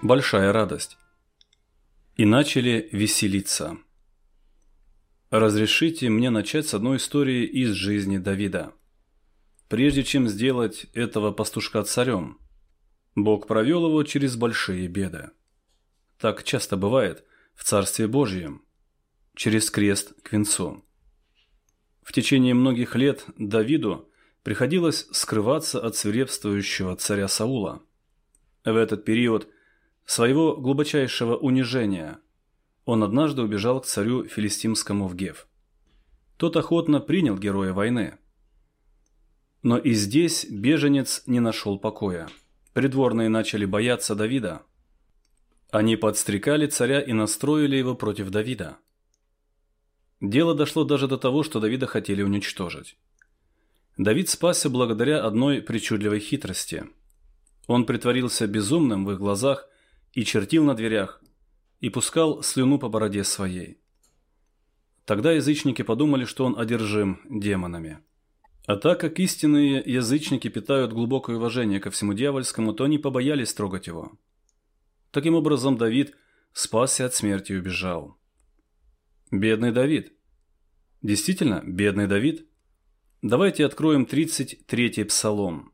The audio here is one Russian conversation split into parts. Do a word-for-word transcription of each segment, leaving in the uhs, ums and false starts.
Большая радость. И начали веселиться. Разрешите мне начать с одной истории из жизни Давида. Прежде чем сделать этого пастушка царем, Бог провел его через большие беды. Так часто бывает в Царстве Божьем, через крест к венцу. В течение многих лет Давиду приходилось скрываться от свирепствующего царя Саула. В этот период своего глубочайшего унижения он однажды убежал к царю филистимскому в Гев. Тот охотно принял героя войны. Но и здесь беженец не нашел покоя. Придворные начали бояться Давида. Они подстрекали царя и настроили его против Давида. Дело дошло даже до того, что Давида хотели уничтожить. Давид спасся благодаря одной причудливой хитрости. Он притворился безумным в их глазах и чертил на дверях, и пускал слюну по бороде своей. Тогда язычники подумали, что он одержим демонами. А так как истинные язычники питают глубокое уважение ко всему дьявольскому, то они побоялись трогать его. Таким образом, Давид спасся от смерти и убежал. Бедный Давид. Действительно, бедный Давид? Давайте откроем тридцать третий псалом.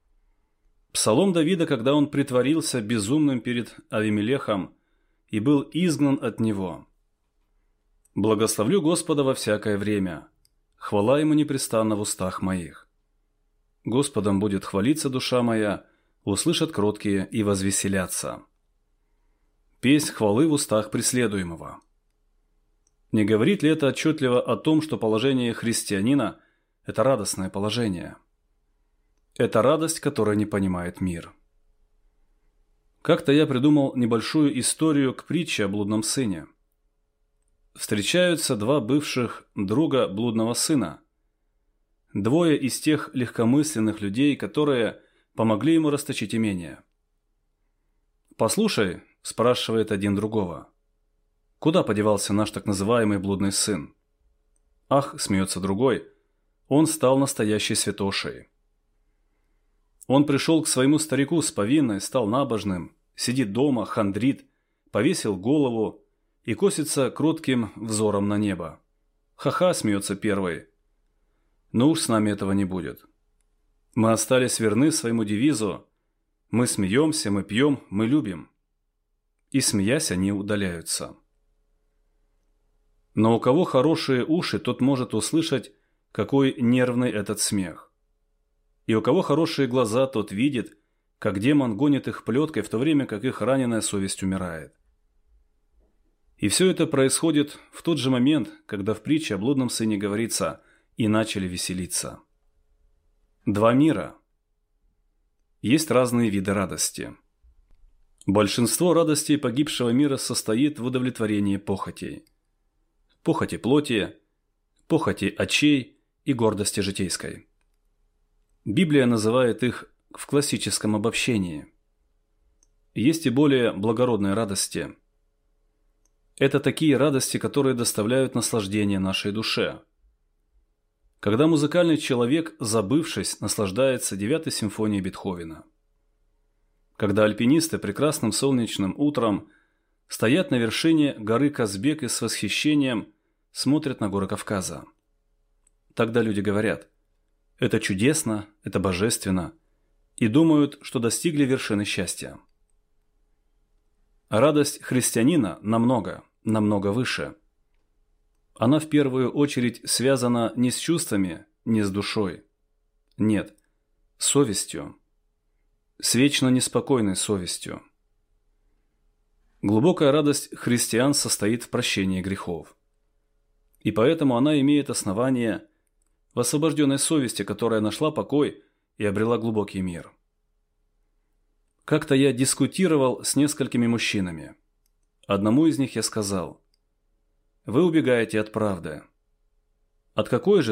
Псалом Давида, когда он притворился безумным перед Авимелехом и был изгнан от него. «Благословлю Господа во всякое время, хвала Ему непрестанно в устах моих. Господом будет хвалиться душа моя, услышат кроткие и возвеселятся. Песнь хвалы в устах преследуемого». Не говорит ли это отчетливо о том, что положение христианина – это радостное положение? Это радость, которая не понимает мир. Как-то я придумал небольшую историю к притче о блудном сыне. Встречаются два бывших друга блудного сына. Двое из тех легкомысленных людей, которые помогли ему расточить имение. «Послушай», – спрашивает один другого, – «куда подевался наш так называемый блудный сын?» «Ах», – смеется другой, – «он стал настоящей святошей». Он пришел к своему старику с повинной, стал набожным, сидит дома, хандрит, повесил голову и косится кротким взором на небо. «Ха-ха», – смеется первый. «Но уж с нами этого не будет. Мы остались верны своему девизу: мы смеемся, мы пьем, мы любим». И, смеясь, они удаляются. Но у кого хорошие уши, тот может услышать, какой нервный этот смех. И у кого хорошие глаза, тот видит, как демон гонит их плеткой, в то время как их раненая совесть умирает. И все это происходит в тот же момент, когда в притче о блудном сыне говорится «и начали веселиться». Два мира. Есть разные виды радости. Большинство радостей погибшего мира состоит в удовлетворении похотей. Похоти плоти, похоти очей и гордости житейской. Библия называет их в классическом обобщении. Есть и более благородные радости. Это такие радости, которые доставляют наслаждение нашей душе. Когда музыкальный человек, забывшись, наслаждается девятой симфонией Бетховена. Когда альпинисты прекрасным солнечным утром стоят на вершине горы Казбек и с восхищением смотрят на горы Кавказа. Тогда люди говорят: это чудесно, это божественно, и думают, что достигли вершины счастья. Радость христианина намного, намного выше. Она в первую очередь связана не с чувствами, не с душой. Нет, с совестью. С вечно неспокойной совестью. Глубокая радость христиан состоит в прощении грехов. И поэтому она имеет основание в освобожденной совести, которая нашла покой и обрела глубокий мир. Как-то я дискутировал с несколькими мужчинами. Одному из них я сказал: «Вы убегаете от правды. От какой же